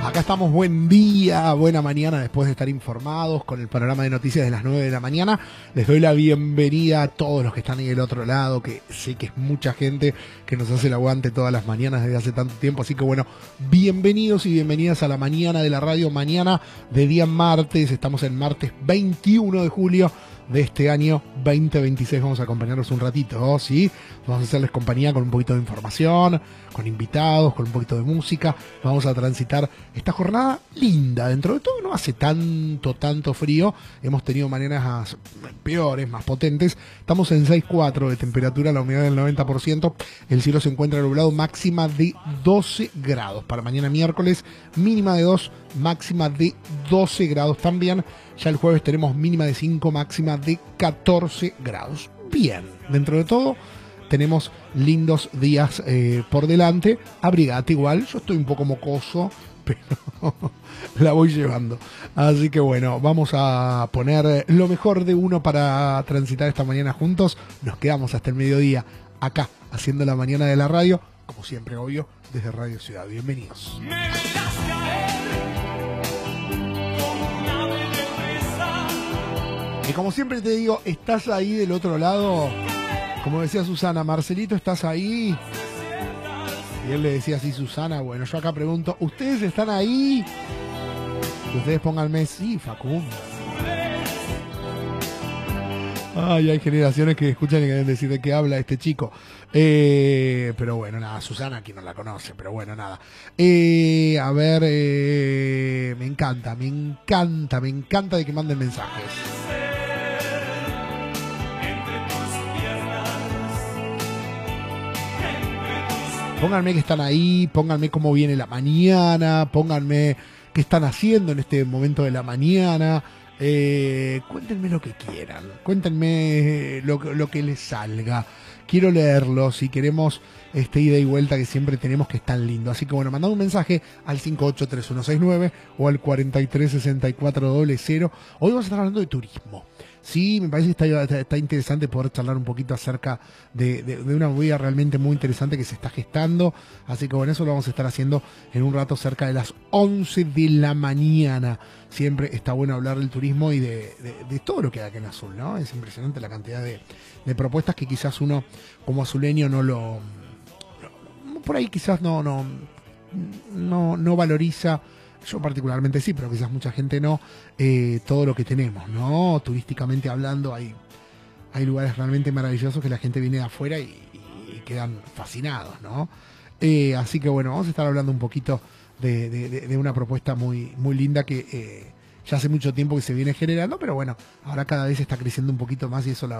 Acá estamos, buen día, buena mañana, después de estar informados con el panorama de noticias de las 9 de la mañana. Les doy la bienvenida a todos los que están ahí del otro lado, que sé que es mucha gente que nos hace el aguante todas las mañanas desde hace tanto tiempo. Así que bueno, bienvenidos y bienvenidas a la mañana de la radio, mañana de día martes. Estamos en martes 21 de julio de este año 2026. Vamos a acompañarlos un ratito, ¿sí? Vamos a hacerles compañía con un poquito de información, con invitados, con un poquito de música. Vamos a transitar esta jornada linda. Dentro de todo no hace tanto frío. Hemos tenido mañanas peores, más potentes. Estamos en 6,4 de temperatura, la humedad del 90%. El cielo se encuentra nublado, máxima de 12 grados. Para mañana miércoles, mínima de 2, máxima de 12 grados también. Ya el jueves tenemos mínima de 5, máxima de 14 grados. Bien, dentro de todo tenemos lindos días por delante. Abrigate igual, yo estoy un poco mocoso, pero la voy llevando. Así que bueno, vamos a poner lo mejor de uno para transitar esta mañana juntos. Nos quedamos hasta el mediodía acá, haciendo la mañana de la radio, como siempre, obvio, desde Radio Ciudad. Bienvenidos. Y como siempre te digo, estás ahí del otro lado. Como decía Susana, Marcelito, ¿estás ahí? Y él le decía así, Susana. Bueno, yo acá pregunto, ¿ustedes están ahí? Ustedes pónganme, sí, Facundo. Ay, hay generaciones que escuchan y quieren decir de qué habla este chico. Pero bueno, nada, Susana aquí no la conoce, pero bueno, nada. A ver, me encanta de que manden mensajes. Pónganme que están ahí, pónganme cómo viene la mañana, pónganme qué están haciendo en este momento de la mañana. Cuéntenme lo que quieran, cuéntenme lo que les salga. Quiero leerlo, si queremos ida y vuelta que siempre tenemos, que es tan lindo. Así que bueno, mandad un mensaje al 583169 o al 436400. Hoy vamos a estar hablando de turismo. Sí, me parece que está interesante poder charlar un poquito acerca de una movida realmente muy interesante que se está gestando. Así que bueno, eso lo vamos a estar haciendo en un rato, cerca de las 11 de la mañana. Siempre está bueno hablar del turismo y de todo lo que hay aquí en Azul, ¿no? Es impresionante la cantidad de propuestas que quizás uno como azuleño por ahí quizás no valoriza. Yo particularmente sí, pero quizás mucha gente no, todo lo que tenemos, ¿no? Turísticamente hablando, hay lugares realmente maravillosos que la gente viene de afuera y quedan fascinados, ¿no? Así que bueno, vamos a estar hablando un poquito de una propuesta muy linda que ya hace mucho tiempo que se viene generando, pero bueno, ahora cada vez está creciendo un poquito más y eso